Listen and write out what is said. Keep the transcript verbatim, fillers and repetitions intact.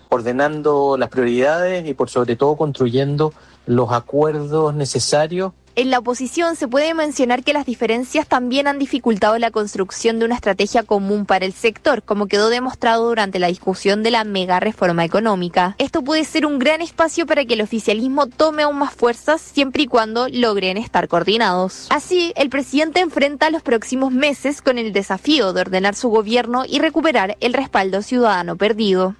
ordenando las prioridades y por sobre todo construyendo los acuerdos necesarios. En la oposición se puede mencionar que las diferencias también han dificultado la construcción de una estrategia común para el sector, como quedó demostrado durante la discusión de la mega reforma económica. Esto puede ser un gran espacio para que el oficialismo tome aún más fuerzas siempre y cuando logren estar coordinados. Así, el presidente enfrenta los próximos meses con el desafío de ordenar su gobierno y recuperar el respaldo ciudadano perdido.